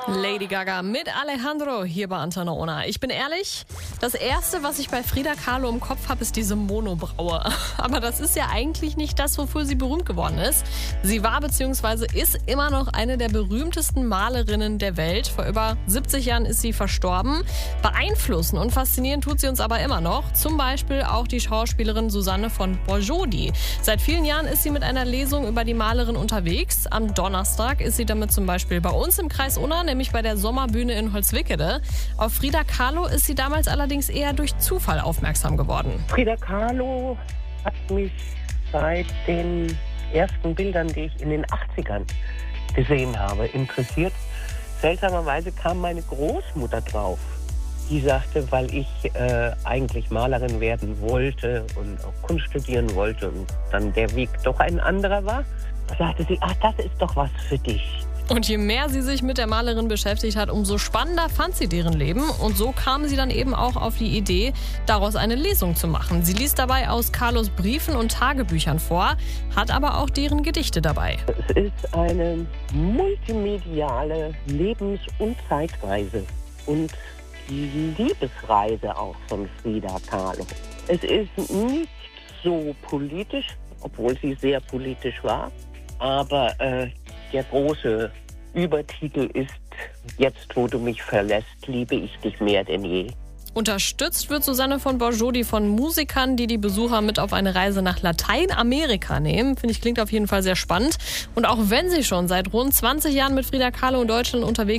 Lady Gaga mit Alejandro hier bei Antenne Ona. Ich bin ehrlich, das Erste, was ich bei Frida Kahlo im Kopf habe, ist diese Monobraue. Aber das ist ja eigentlich nicht das, wofür sie berühmt geworden ist. Sie war bzw. ist immer noch eine der berühmtesten Malerinnen der Welt. Vor über 70 Jahren ist sie verstorben. Beeinflussen und faszinieren tut sie uns aber immer noch. Zum Beispiel auch die Schauspielerin Susanne von Borjoli. Seit vielen Jahren ist sie mit einer Lesung über die Malerin unterwegs. Am Donnerstag ist sie damit zum Beispiel bei uns im Kreis Unna, nämlich bei der Sommerbühne in Holzwickede. Auf Frida Kahlo ist sie damals allerdings eher durch Zufall aufmerksam geworden. Frida Kahlo hat mich seit den ersten Bildern, die ich in den 80ern gesehen habe, interessiert. Seltsamerweise kam meine Großmutter drauf. Die sagte, weil ich eigentlich Malerin werden wollte und auch Kunst studieren wollte und dann der Weg doch ein anderer war, sagte sie, ach, das ist doch was für dich. Und je mehr sie sich mit der Malerin beschäftigt hat, umso spannender fand sie deren Leben. Und so kam sie dann eben auch auf die Idee, daraus eine Lesung zu machen. Sie liest dabei aus Kahlos Briefen und Tagebüchern vor, hat aber auch deren Gedichte dabei. Es ist eine multimediale Lebens- und Zeitreise und die Liebesreise auch von Frida Kahlo. Es ist nicht so politisch, obwohl sie sehr politisch war, aber der große Übertitel ist: Jetzt, wo du mich verlässt, liebe ich dich mehr denn je. Unterstützt wird Susanne von Borjoli von Musikern, die die Besucher mit auf eine Reise nach Lateinamerika nehmen. Finde ich, klingt auf jeden Fall sehr spannend. Und auch wenn sie schon seit rund 20 Jahren mit Frida Kahlo in Deutschland unterwegs